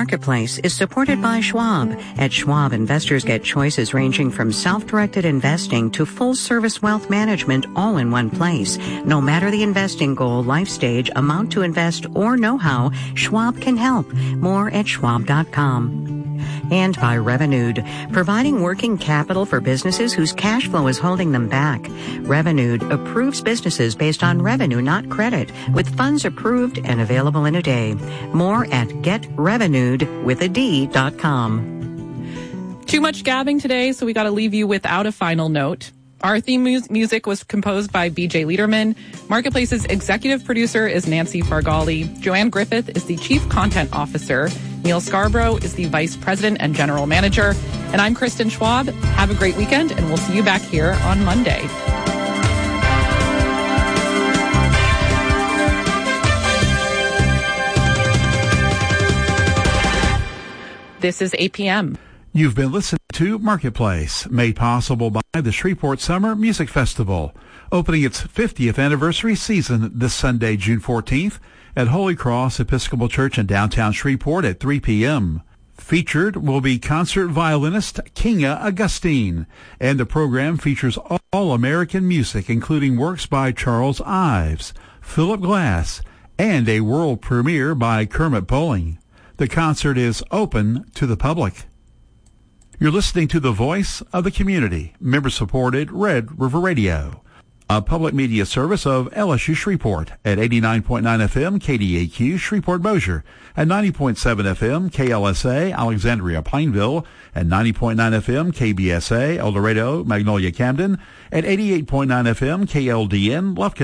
Marketplace is supported by Schwab. At Schwab, investors get choices ranging from self-directed investing to full-service wealth management all in one place. No matter the investing goal, life stage, amount to invest, or know-how, Schwab can help. More at schwab.com. And by Revenued, providing working capital for businesses whose cash flow is holding them back. Revenued approves businesses based on revenue, not credit, with funds approved and available in a day. More at getrevenued.com. Too much gabbing today, so we got to leave you without a final note. Our theme music was composed by BJ Liederman. Marketplace's executive producer is Nancy Fargali. Joanne Griffith is the chief content officer. Neil Scarborough is the vice president and general manager. And I'm Kristen Schwab. Have a great weekend, and we'll see you back here on Monday. This is APM. You've been listening to Marketplace, made possible by the Shreveport Summer Music Festival, opening its 50th anniversary season this Sunday, June 14th, at Holy Cross Episcopal Church in downtown Shreveport at 3 p.m. Featured will be concert violinist Kinga Augustine, and the program features all American music, including works by Charles Ives, Philip Glass, and a world premiere by Kermit Poling. The concert is open to the public. You're listening to the voice of the community, member-supported Red River Radio, a public media service of LSU Shreveport at 89.9 FM KDAQ Shreveport-Bossier, at 90.7 FM KLSA Alexandria Plainville, at 90.9 FM KBSA El Dorado Magnolia Camden, at 88.9 FM KLDN Lufkin.